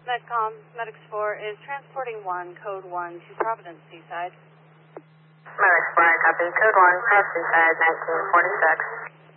Medcom, Medics 4 is transporting 1, code 1 to Providence, Seaside. Medics 4, I copy. Code 1, Providence, Seaside, 1946.